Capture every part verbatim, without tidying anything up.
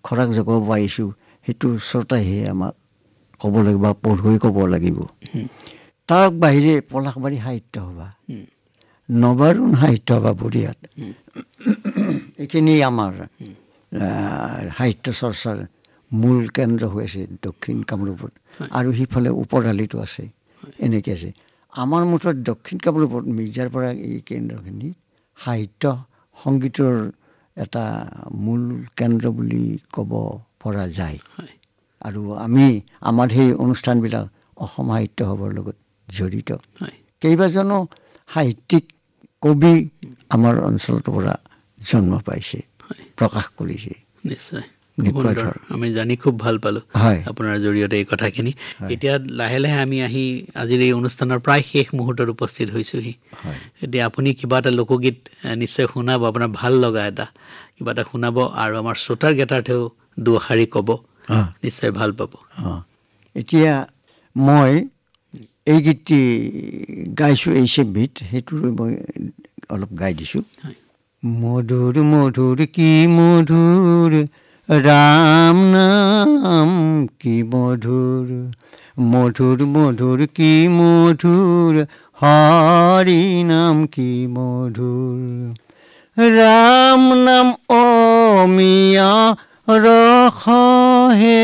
খৰাক জগাব পাৰিছোঁ সেইটো শ্ৰোতাইহে আমাক ক'ব লাগিব বা পঢ়ুৱৈ ক'ব লাগিব। তাৰ বাহিৰে পলাশবাৰী সাহিত্য সভা, নবাৰুণ সাহিত্য সভা বৰিয়াত, এইখিনি আমাৰ সাহিত্য চৰ্চাৰ মূল কেন্দ্ৰ হৈ আছে দক্ষিণ কামৰূপত। আৰু সিফালে ওপৰালিতো আছে, এনেকৈ আছে। আমাৰ মুঠত দক্ষিণ কামৰূপত মিৰ্জাৰ পৰা এই কেন্দ্ৰখিনি সাহিত্য সংগীতৰ এটা মূল কেন্দ্ৰ বুলি ক'ব পৰা যায়। আৰু আমি আমাৰ সেই অনুষ্ঠানবিলাক অসম সাহিত্য সভাৰ লগত জড়িত। কেইবাজনো সাহিত্যিক কবি আমাৰ অঞ্চলটোৰ পৰা জন্ম পাইছে, প্ৰকাশ কৰিছে। নিশ্চয়, আমি জানি খুব ভাল পালোঁ আপোনাৰ জৰিয়তে এই কথাখিনি। এতিয়া লাহে লাহে আমি আহি আজিৰ এই অনুষ্ঠানৰ প্ৰায় শেষ মুহূৰ্তত উপস্থিত হৈছোহি। এতিয়া আপুনি কিবা এটা লোকগীত নিশ্চয় শুনাব, আপোনাৰ ভাল লগা এটা কিবা এটা শুনাব আৰু আমাৰ শ্ৰোতাৰ জ্ঞাতাৰ্থেও দুআষাৰি ক'ব, নিশ্চয় ভাল পাব। এতিয়া মই এই গীতটি গাইছোঁ, এই চেবিত সেইটো মই অলপ গাই দিছোঁ। মধুৰ মধুৰ কি মধুৰ ৰাম নাম কি মধুৰ, মধুৰ মধুৰ কি মধুৰ হৰি নাম কি মধুৰ, ৰাম নাম অমিয়া ৰস হে,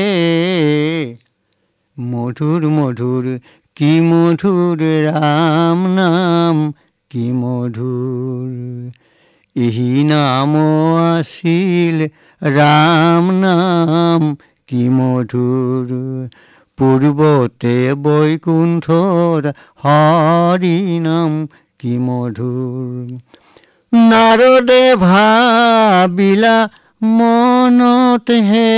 মধুৰ মধুৰ কি মধুৰ ৰাম নাম কি মধুৰ, এহি নাম আছিল ৰাম নাম কি মধুৰ, পূৰ্বতে বৈকুণ্ঠৰ হৰি নাম কি মধুৰ, নাৰদে ভাবিলা মনত হে,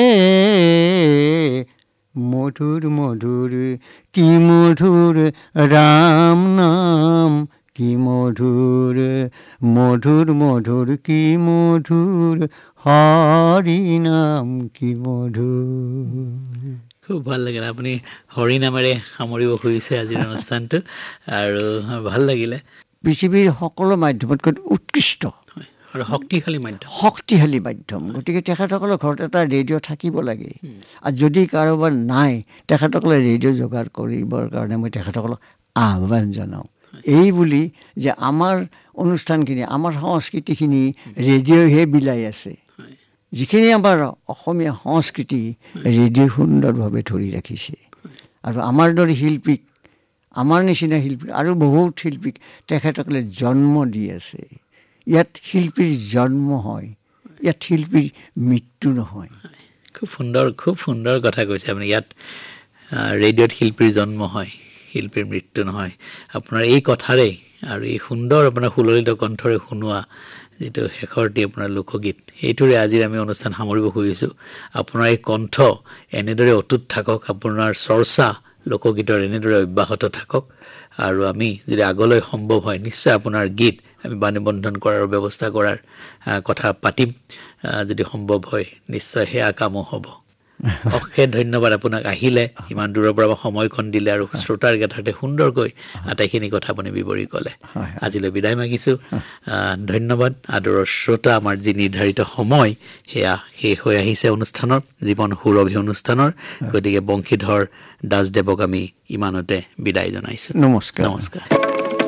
মধুৰ মধুৰ কি মধুৰ ৰাম নাম কি মধুৰ, মধুৰ মধুৰ কি মধুৰ হৰি নাম কি মধুৰ। খুব ভাল লাগিলে, আপুনি হৰি নামেৰে সামৰিব খুজিছে আজিৰ অনুষ্ঠানটো আৰু ভাল লাগিলে। পৃথিৱীৰ সকলো মাধ্যমতকৈ উৎকৃষ্ট আৰু শক্তিশালী মাধ্যম, শক্তিশালী মাধ্যম। গতিকে তেখেতসকলৰ ঘৰত এটা ৰেডিঅ' থাকিব লাগে। আৰু যদি কাৰোবাৰ নাই, তেখেতসকলে ৰেডিঅ' যোগাৰ কৰিবৰ কাৰণে মই তেখেতসকলক আহ্বান জনাওঁ। এই বুলি যে আমাৰ অনুষ্ঠানখিনি, আমাৰ সংস্কৃতিখিনি ৰেডিঅ'হে বিলাই আছে। যিখিনি আমাৰ অসমীয়া সংস্কৃতি ৰেডিঅ' সুন্দৰভাৱে ধৰি ৰাখিছে। আৰু আমাৰ দৰে শিল্পীক, আমাৰ নিচিনা শিল্পী আৰু বহুত শিল্পীক তেখেতসকলে জন্ম দি আছে। ইয়াত শিল্পীৰ জন্ম হয়, ইয়াত শিল্পীৰ মৃত্যু নহয়। খুব সুন্দৰ, খুব সুন্দৰ কথা কৈছে আপুনি। ইয়াত ৰেডিঅ'ত শিল্পীৰ জন্ম হয়, শিল্পীৰ মৃত্যু নহয়। আপোনাৰ এই কথাৰে আৰু এই সুন্দৰ আপোনাৰ সুললিত কণ্ঠৰে শুনোৱা যিটো শেষৰটি আপোনাৰ লোকগীত, সেইটোৰে আজিৰ আমি অনুষ্ঠান সামৰিব খুজিছোঁ। আপোনাৰ এই কণ্ঠ এনেদৰে অটুট থাকক, আপোনাৰ চৰ্চা লোকগীতৰ এনেদৰে অব্যাহত থাকক। আৰু আমি যদি আগলৈ সম্ভৱ হয় নিশ্চয় আপোনাৰ গীত আমি বাণীবন্ধন কৰাৰ ব্যৱস্থা কৰাৰ কথা পাতিম। যদি সম্ভৱ হয় নিশ্চয় সেয়া কামো হ'ব। অশেষ ধন্যবাদ আপোনাক, আহিলে ইমান দূৰৰ পৰা সময়কণ দিলে আৰু শ্ৰোতাৰ জ্ঞাতাৰ্থে সুন্দৰকৈ আটাইখিনি কথা আপুনি বিৱৰি ক'লে। আজিলৈ বিদায় মাগিছোঁ, ধন্যবাদ। আদৰৰ শ্ৰোতা, আমাৰ যি নিৰ্ধাৰিত সময় সেয়া শেষ হৈ আহিছে অনুষ্ঠানৰ, জীৱন সুৰভি অনুষ্ঠানৰ। গতিকে বংশীধৰ দাসদেৱক আমি ইমানতে বিদায় জনাইছোঁ। নমস্কাৰ, নমস্কাৰ।